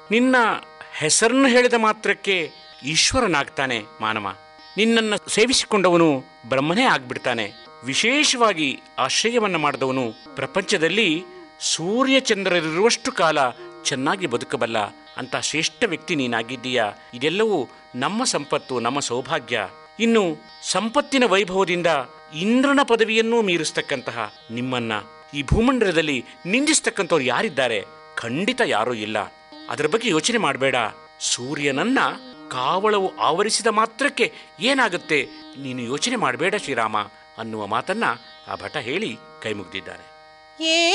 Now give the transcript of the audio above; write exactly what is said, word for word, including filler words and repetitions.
ನಿನ್ನ ಹೆಸರನ್ನು ಹೇಳಿದ ಮಾತ್ರಕ್ಕೆ ಈಶ್ವರನಾಗ್ತಾನೆ ಮಾನವ. ನಿನ್ನನ್ನು ಸೇವಿಸಿಕೊಂಡವನು ಬ್ರಹ್ಮನೇ ಆಗ್ಬಿಡ್ತಾನೆ. ವಿಶೇಷವಾಗಿ ಆಶ್ರಯವನ್ನು ಮಾಡಿದವನು ಪ್ರಪಂಚದಲ್ಲಿ ಸೂರ್ಯಚಂದ್ರರಿರುವಷ್ಟು ಕಾಲ ಚೆನ್ನಾಗಿ ಬದುಕಬಲ್ಲ ಅಂತ ಶ್ರೇಷ್ಠ ವ್ಯಕ್ತಿ ನೀನಾಗಿದ್ದೀಯ. ಇದೆಲ್ಲವೂ ನಮ್ಮ ಸಂಪತ್ತು, ನಮ್ಮ ಸೌಭಾಗ್ಯ. ಇನ್ನು ಸಂಪತ್ತಿನ ವೈಭವದಿಂದ ಇಂದ್ರನ ಪದವಿಯನ್ನೂ ಮೀರಿಸ್ತಕ್ಕಂತಹ ನಿಮ್ಮನ್ನ ಈ ಭೂಮಂಡಲದಲ್ಲಿ ನಿಂದಿಸ್ತಕ್ಕಂಥವ್ರು ಯಾರಿದ್ದಾರೆ? ಖಂಡಿತ ಯಾರೂ ಇಲ್ಲ. ಅದರ ಬಗ್ಗೆ ಯೋಚನೆ ಮಾಡಬೇಡ. ಸೂರ್ಯನನ್ನ ಕಾವಳವು ಆವರಿಸಿದ ಮಾತ್ರಕ್ಕೆ ಏನಾಗುತ್ತೆ, ನೀನು ಯೋಚನೆ ಮಾಡಬೇಡ ಶ್ರೀರಾಮ ಅನ್ನುವ ಮಾತನ್ನ ಆ ಭಟ ಹೇಳಿ ಕೈ ಮುಗಿದಿದ್ದಾರೆ.